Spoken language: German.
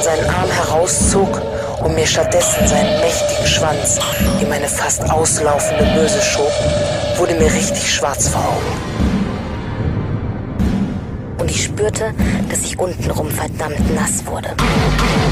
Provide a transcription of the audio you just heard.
seinen Arm herauszog und mir stattdessen seinen mächtigen Schwanz in meine fast auslaufende Möse schob, wurde mir richtig schwarz vor Augen. Und ich spürte, dass ich untenrum verdammt nass wurde.